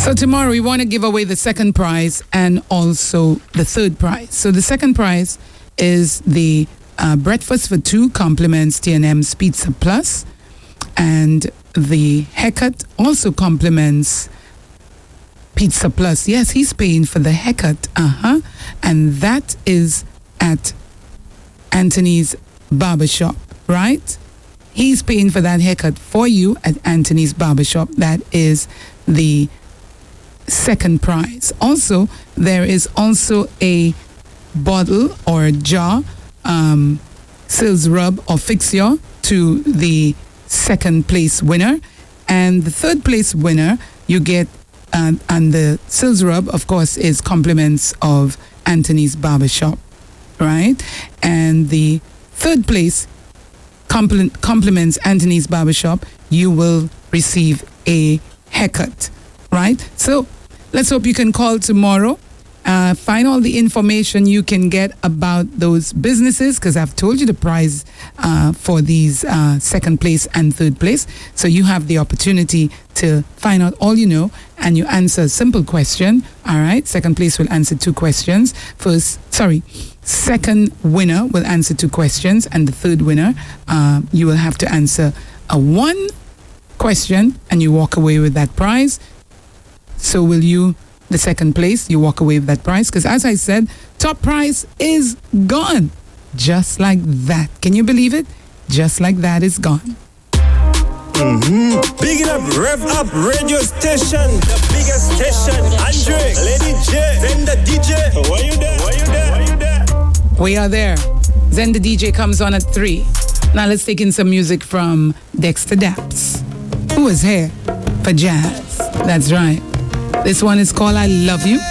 So tomorrow we want to give away the second prize and also the third prize. So the second prize is the breakfast for two compliments T&M's Pizza Plus, and the haircut also compliments Pizza Plus. Yes, he's paying for the haircut. And that is at Anthony's Barbershop, right? He's paying for that haircut for you at Anthony's Barbershop. That is the second prize. Also, there is also a bottle or jar, Sills Rub or Fixure to the second place winner. And the third place winner, you get, and the Sills Rub, of course, is compliments of Anthony's Barbershop, right? And the third place compliments Anthony's Barbershop, you will receive a haircut, right? So let's hope you can call tomorrow. Find all the information you can get about those businesses, because I've told you the prize for these second place and third place. So you have the opportunity to find out all you know, and you answer a simple question. All right. Second place will answer two questions. Second winner will answer two questions, and the third winner, you will have to answer a one question, and you walk away with that prize. So will you? The second place, you walk away with that prize, because as I said, top prize is gone. Just like that. Can you believe it? Just like that, is gone. Big it up, rev up radio station. The biggest station. Andre, Lady J, then the DJ. Why you there? Why you there? Why you there? We are there. Then the DJ comes on at 3. Now let's take in some music from Dexter Daps, who is here for jazz. That's right. This one is called I Love You.